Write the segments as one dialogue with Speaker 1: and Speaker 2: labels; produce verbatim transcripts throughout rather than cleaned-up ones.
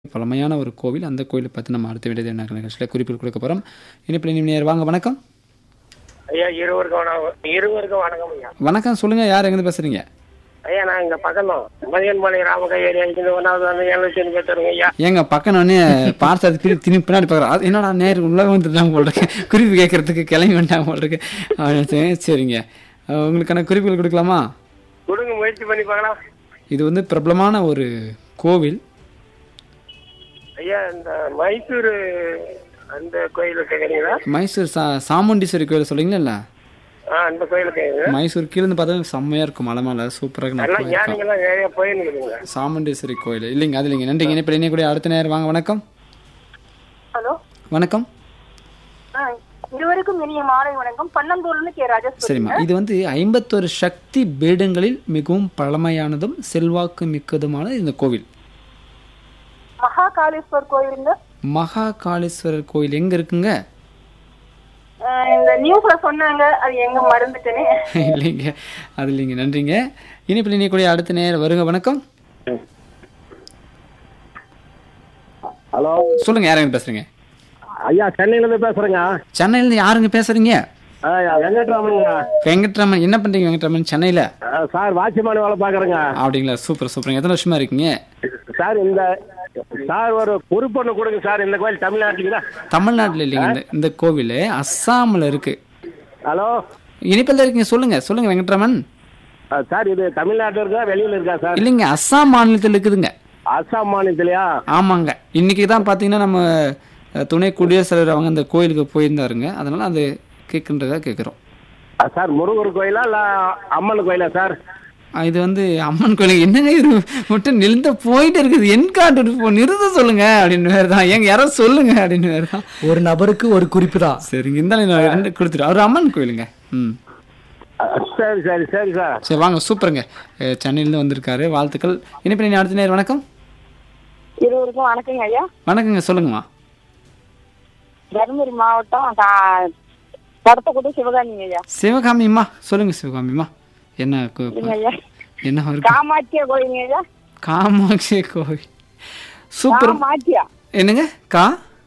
Speaker 1: பழமையான ஒரு கோவில். அந்த கோயிலை பத்தி நம்ம அடுத்த வீடியோ என்ன நிகழ்ச்சியில குறிப்பில் கொடுக்க போறோம். இனிப்பில் நேயர் வாங்க, வணக்கம்.
Speaker 2: ஐயா இருவருக்கும் வணக்கம். இருவருக்கும் வணக்கம் ஐயா.
Speaker 1: வணக்கம், சொல்லுங்க, யார் எங்கிருந்து பேசுறீங்க?
Speaker 2: ஐயா நான் இங்க பக்கம் தான் மதியன்மலை ராமகா ஏரியா இருந்து ஒன்னாவது வந்து எழுநூத்தி பேசுறேங்க ஐயா.
Speaker 1: ஏங்க பக்கம் உடனே பார்த்து அது பிரி திணி பின்னாடி பார்க்குறோம். அது என்னடா நேர் உள்ள வந்துட்டாங்க போல் இருக்கு, குறிப்பு கேட்கறதுக்கு கிளம்பி வந்துட்டாங்க போல் இருக்கு. அப்படின்னு சரிங்க, உங்களுக்கான குறிப்புகள் கொடுக்கலாமா?
Speaker 2: கொடுங்க, முயற்சி பண்ணி பார்க்கலாம்.
Speaker 1: இது வந்து பிரபலமான ஒரு கோவில்.
Speaker 2: ஐயா இந்த மைசூர் அந்த கோயில கேக்குறீங்களா?
Speaker 1: மைசூர் சா சாமுண்டீஸ்வரி கோயில் சொல்றீங்களா?
Speaker 2: ஆ அந்த கோயில கேக்குது.
Speaker 1: மைசூர் கீழே இருந்து பார்த்தா செம்மையா இருக்கும், மலை மேல சூப்பராக
Speaker 2: நல்லா ஞானிகள்லாம் நிறைய போயிருந்துருக்குங்க.
Speaker 1: சாமுண்டீஸ்வரி கோயில் இல்லைங்க, அது இல்லைங்க. நன்றிங்க. இனிப்பில் இணையக்கூடிய அடுத்த நேரம் வாங்க, வணக்கம்.
Speaker 3: ஹலோ
Speaker 1: வணக்கம்.
Speaker 3: இருவருக்கும் இனிய மாலை வணக்கம். பன்னந்தூர்ல கே ராஜா.
Speaker 1: சரிம்மா, இது வந்து ஐம்பத்தொரு சக்தி பீடங்களில் மிகவும் பழமையானதும் செல்வாக்கு மிக்கதுமான இந்த கோவில்.
Speaker 3: மகா காளீஸ்வர் கோயிலுங்க.
Speaker 1: மகா காளீஸ்வரர் கோயில் எங்க இருக்குங்க?
Speaker 3: இந்த நியூஸ்ல சொன்னாங்க, அது எங்க மறந்துட்டேனே.
Speaker 1: இல்லைங்க, அது இல்லைங்க. நன்றிங்க. இனிப்பில் இணையக்கூடிய அடுத்த நேரம் வருங்க, வணக்கம்.
Speaker 2: ஹலோ
Speaker 1: சொல்லுங்க, யாருங்க பேசுறீங்க?
Speaker 2: ஐயா சென்னையில இருந்து பேசுறேங்க.
Speaker 1: சென்னையில இருந்து யாருங்க பேசுறீங்க?
Speaker 2: வெங்கட்ராமனுங்க.
Speaker 1: வெங்கட்ராமன், என்ன பண்றீங்க வெங்கட்ராமன் சென்னையில?
Speaker 2: சார் வாட்ச்மேன் வேலை பாக்குறேங்க.
Speaker 1: அப்படிங்களா, சூப்பர் சூப்பருங்க. எத்தனை வருஷமா இருக்கீங்க
Speaker 2: சார்? இந்த சார் ஒரு பொறுப்பொண்ணு கொடுங்க சார். இந்த கோயில் தமிழ்நாட்டுல
Speaker 1: தமிழ்நாட்டுல இல்லைங்க, இந்த இந்த கோவில் அஸ்ஸாம்ல இருக்கு.
Speaker 2: ஹலோ
Speaker 1: இனிப்பில் இருக்கீங்க, சொல்லுங்க சொல்லுங்க வெங்கட்ராமன்.
Speaker 2: சார் இது தமிழ்நாட்டுல இருக்கா வெளியில இருக்கா சார்?
Speaker 1: இல்லைங்க, அஸ்ஸாம் மாநிலத்தில் இருக்குதுங்க.
Speaker 2: அஸ்ஸாம் மாநிலத்திலயா?
Speaker 1: ஆமாங்க. இன்னைக்கு தான் பாத்தீங்கன்னா நம்ம துணை குடியரசுத் தலைவர் அவங்க அந்த கோயிலுக்கு போயிருந்தாருங்க, அதனால அது கேட்குன்றதா கேட்குறோம்.
Speaker 2: சார் முருகர் கோயிலா இல்ல அம்மன் கோயிலா சார்?
Speaker 1: இது வந்து அம்மன் கோயில். என்னங்க இது மட்டும் நிறுத்த போயிட்டு இருக்குது, என் காட்டு போ நிறுத்த சொல்லுங்க அப்படின்னு வேறு தான். ஏங்க யாராவது சொல்லுங்க அப்படின்னு வேறு தான்.
Speaker 4: ஒரு நபருக்கு ஒரு குறிப்பு தான்.
Speaker 1: சரிங்க, இருந்தாலும் நான் ரெண்டு கொடுத்துட்டு அவர் அம்மன் கோயிலுங்க. ம்
Speaker 2: சரி சரி சரி சார்.
Speaker 1: சரி வாங்க, சூப்பருங்க. சென்னையிலேருந்து வந்திருக்காரு, வாழ்த்துக்கள். இனிப்பில் அடுத்த நேரம் வணக்கம்.
Speaker 3: இருவருக்கும் வணக்கங்க ஐயா.
Speaker 1: வணக்கங்க, சொல்லுங்கம்மா.
Speaker 3: தருமபுரி மாவட்டம் படத்தக்கூட சிவகாமிங்க ஐயா.
Speaker 1: சிவகாமிம்மா, சொல்லுங்க சிவகாமிம்மா. என்ன
Speaker 3: ஐயா
Speaker 1: என்ன
Speaker 3: காமாட்சியா கோயிலுங்க ஐயா.
Speaker 1: காமாட்சி கோவில், சூப்பர்.
Speaker 3: காமாட்சியா
Speaker 1: என்னங்க? கா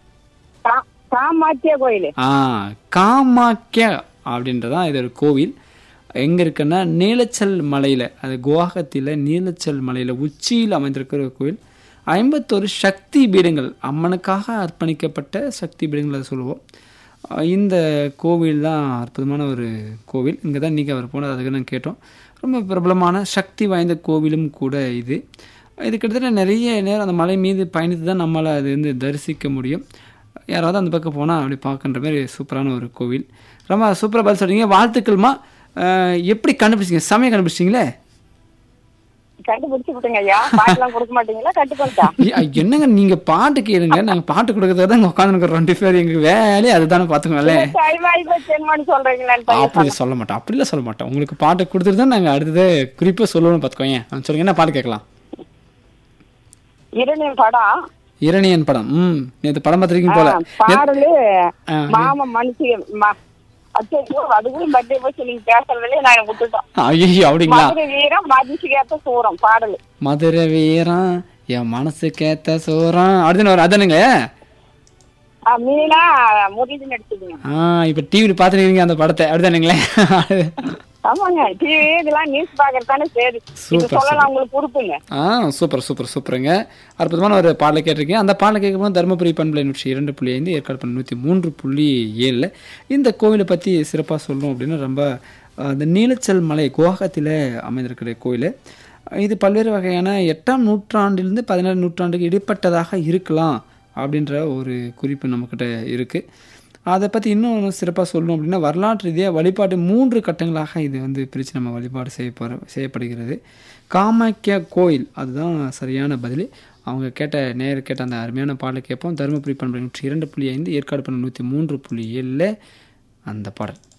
Speaker 3: காமாட்சியா கோயில்.
Speaker 1: ஆ காமாக்கியா அப்படின்றதான் இது ஒரு கோவில். எங்க இருக்குன்னா நீலச்சல் மலையில, அது குவாஹத்தில நீலச்சல் மலையில உச்சியில் அமைந்திருக்கிற ஒரு கோவில். ஐம்பத்தொரு சக்தி பீடங்கள், அம்மனுக்காக அர்ப்பணிக்கப்பட்ட சக்தி பீடங்கள் அதை சொல்லுவோம். இந்த கோவில் தான் அற்புதமான ஒரு கோவில். இங்கே தான் இன்றைக்கி அவர் போனது, அதுக்கு நான் கேட்டோம். ரொம்ப பிரபலமான சக்தி வாய்ந்த கோவிலும் கூட இது. இது கிட்டத்தட்ட நிறைய நேரம் அந்த மலை மீது பயணித்து தான் நம்மளால் அது வந்து தரிசிக்க முடியும். யாராவது அந்த பக்கம் போனால் அப்படி பார்க்குற மாதிரி சூப்பரான ஒரு கோவில். ரொம்ப சூப்பராக பதில் சொல்கிறீங்க, வாழ்த்துக்கள்மா. எப்படி கண்டுபிடிச்சிங்க? சமயம் கண்டுபிடிச்சிங்களே?
Speaker 3: கண்டுபிடிச்சு விட்டுங்க ஐயா. பாட்டுலாம் கொடுக்க மாட்டீங்களா? கட்டுப்பட்டா
Speaker 1: என்னங்க நீங்க பாட்டு கேளுங்க, நாங்க பாட்டு கொடுக்கறதுக்கு தான் உட்காந்து ரெண்டு பேர், எங்க வேலையே அதுதானே பாத்துக்கோங்களே. அப்படி சொல்ல மாட்டோம், அப்படிலாம் சொல்ல மாட்டோம். உங்களுக்கு பாட்டு கொடுத்துட்டு தான் நாங்க அடுத்தது குறிப்பா சொல்லுவோம், பாத்துக்கோங்க. சொல்லுங்க, என்ன பாட்டு கேட்கலாம்?
Speaker 3: இரணியன் படம்.
Speaker 1: இரணியன் படம். ம் நேற்று படம் பார்த்துருக்கீங்க போல.
Speaker 3: பாடலு மாமா மனுஷி அதுக்கும் பர்த்டே போய் சொல்லி பேசுறதுல நாங்க விட்டுட்டோம்.
Speaker 1: ஐயோ அப்படிங்களா?
Speaker 3: மதுரை வீரம் மனசுக்கேத்த சூரம் பாடல்.
Speaker 1: மதுரை வீரம் என் மனசுக்கேத்த சூரம் அப்படின்னு ஒரு அதானுங்க.
Speaker 3: மீனா முரளி நடிச்சுதுங்க.
Speaker 1: ஆஹ் இப்ப டிவில பாத்துருக்கீங்க அந்த படத்தை, அப்படிதானுங்களே?
Speaker 3: ஆமாங்க, டிவி இதெல்லாம் நியூஸ் பாக்குறதானே. சரி, சொல்லலாம் உங்களுக்கு பொறுப்புங்க.
Speaker 1: ஆஹ் சூப்பர் சூப்பர் சூப்பருங்க. அற்புதமான ஒரு பாடலை கேட்டிருக்கீங்க. அந்த பாடலை கேட்கும்போது தருமபுரி பண்பலை நூற்றி இரண்டு புள்ளி ஐந்து, ஏற்காடு பண்பலை நூற்றி மூன்று புள்ளி ஏழுல இந்த கோவிலை பற்றி சிறப்பாக சொல்லணும் அப்படின்னா, ரொம்ப இந்த நீலச்சல் மலை குவாஹத்தில் அமைந்திருக்கிற கோயில். இது பல்வேறு வகையான எட்டாம் நூற்றாண்டிலிருந்து பதினேழு நூற்றாண்டுக்கு இடைப்பட்டதாக இருக்கலாம் அப்படின்ற ஒரு குறிப்பு நம்மக்கிட்ட இருக்குது. அதை பற்றி இன்னும் சிறப்பாக சொல்லணும் அப்படின்னா, வரலாற்று ரீதியாக வழிபாடு மூன்று கட்டங்களாக இது வந்து பிரித்து நம்ம வழிபாடு செய்யப்போகிற செய்யப்படுகிறது. காமாக்கியா கோயில், அதுதான் சரியான பதில். அவங்க கேட்ட நேர் கேட்ட அந்த அருமையான பாடலை கேட்போம். தருமபுரி பண்பலை நூற்றி இரண்டு புள்ளி ஐந்து, ஏற்காடு பண்பலை நூற்றி மூன்று புள்ளி ஏழில் அந்த பாடல்.